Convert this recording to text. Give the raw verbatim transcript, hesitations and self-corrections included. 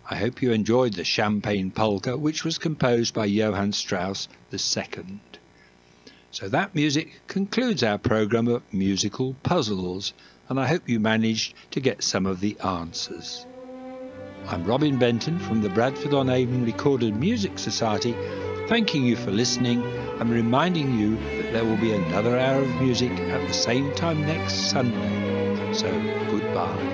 I hope you enjoyed the Champagne Polka, which was composed by Johann Strauss the Second. So that music concludes our programme of musical puzzles, and I hope you managed to get some of the answers. I'm Robin Benton from the Bradford-on-Avon Recorded Music Society, thanking you for listening and reminding you that there will be another hour of music at the same time next Sunday. So goodbye.